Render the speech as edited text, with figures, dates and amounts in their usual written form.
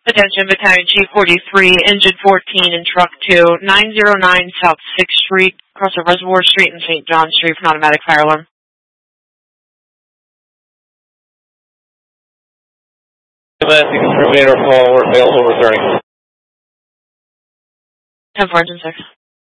Attention, Battalion Chief 43, Engine 14 and Truck 2, 909 South 6th Street, across the Reservoir Street and St. John Street for an automatic fire alarm. Domestic Terminator call, we're available returning. 10-4, Engine 6.